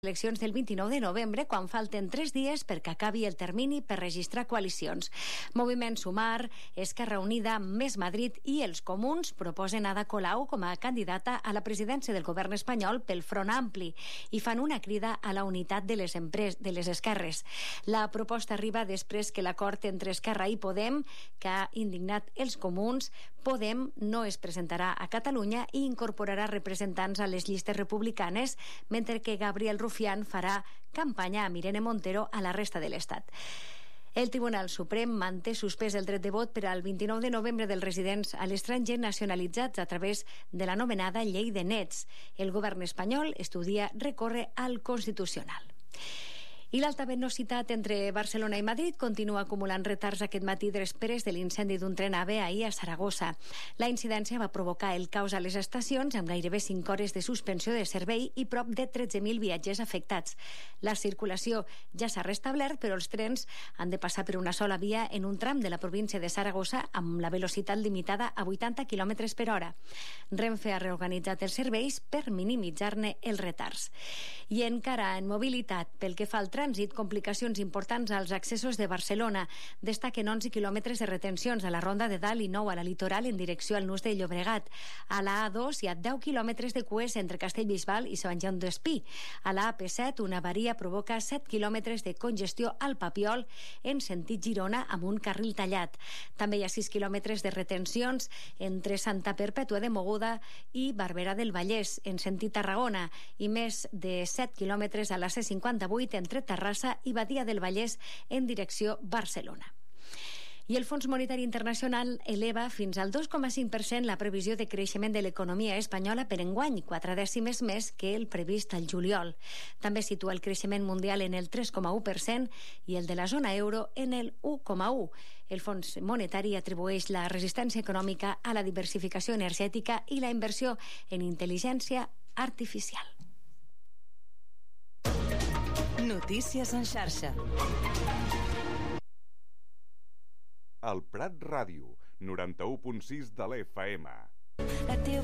eleccions del 29 de novembre, quan falten 3 dies perquè acabi el termini per registrar coalicions. Moviment Sumar, Esquerra Unida, Més Madrid i els Comuns proposen Ada Colau com a candidata a la presidència del govern espanyol pel Front Ampli i fan una crida a la unitat de les esquerres. La proposta arriba després que l'acord entre Esquerra i Podem, que ha indignat els Comuns, Podem no es presentarà a Catalunya i incorporarà representants a les llistes republicanes, mentre que Gabriel Rufián farà campanya amb Irene Montero a la resta de l'Estat. El Tribunal Suprem manté suspès el dret de vot per al 29 de novembre dels residents a l'estranger nacionalitzats a través de l'anomenada Llei de Nets. El govern espanyol estudia recórrer al Constitucional. I l'alta velocitat entre Barcelona i Madrid continua acumulant retards aquest matí després de l'incendi d'un tren AVE ahir a Saragossa. La incidència va provocar el caos a les estacions amb gairebé 5 hores de suspensió de servei i prop de 13.000 viatgers afectats. La circulació ja s'ha restablert, però els trens han de passar per una sola via en un tram de la província de Saragossa amb la velocitat limitada a 80 km per hora. Renfe ha reorganitzat els serveis per minimitzar-ne els retards. I encara en mobilitat, pel que fa al trànsit, complicacions importants als accessos de Barcelona. Destaquen 11 quilòmetres de retencions a la Ronda de Dalt i 9 a la Litoral en direcció al Nus de Llobregat. A la A2 hi ha 10 quilòmetres de cues entre Castellbisbal i Sant Joan d'Espí. A la AP7 una avaria provoca 7 quilòmetres de congestió al Papiol en sentit Girona amb un carril tallat. També hi ha 6 quilòmetres de retencions entre Santa Perpètua de Mogoda i Barberà del Vallès en sentit Tarragona i més de 7 quilòmetres a la C58 entre Terrassa i Badia del Vallès en direcció Barcelona. I el Fons Monetari Internacional eleva fins al 2,5% la previsió de creixement de l'economia espanyola per enguany, 4 dècimes més que el previst al juliol. També situa el creixement mundial en el 3,1% i el de la zona euro en el 1,1%. El Fons Monetari atribueix la resistència econòmica a la diversificació energètica i la inversió en intel·ligència artificial. Notícies en xarxa. El Prat Ràdio, 91.6 de l'FM.